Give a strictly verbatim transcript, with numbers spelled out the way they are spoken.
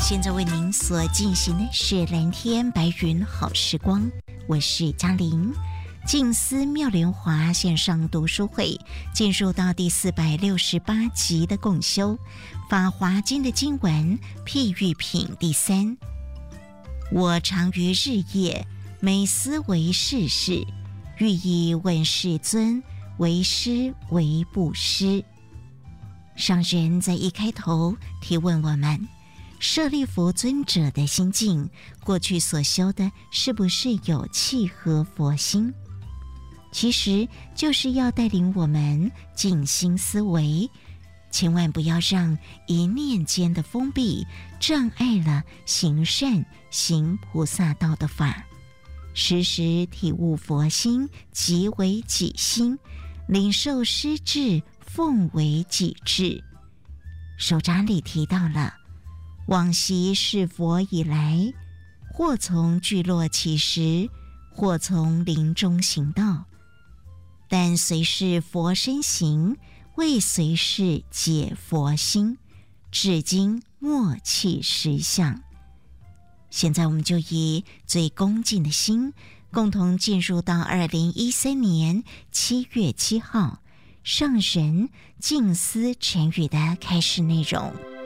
现在为您所进行的是蓝天白云好时光，我是嘉玲。静思妙莲华线上读书会进入到第四百六十八集的共修法华经的经文譬喻品第三。我常于日夜每思为世事，欲以问世尊为师为布施。上人在一开头提问我们，舍利弗尊者的心境，过去所修的是不是有契合佛心？其实就是要带领我们静心思维，千万不要让一念间的封闭障碍了行善行菩萨道的法，时时体悟佛心即为己心，领受师智奉为己智。手札里提到了往昔是佛以来，或从聚落起时，或从林中行道，但随是佛身行，未随是解佛心，至今默契实相。现在我们就以最恭敬的心，共同进入到二零一三年七月七号上人静思晨语的开示内容。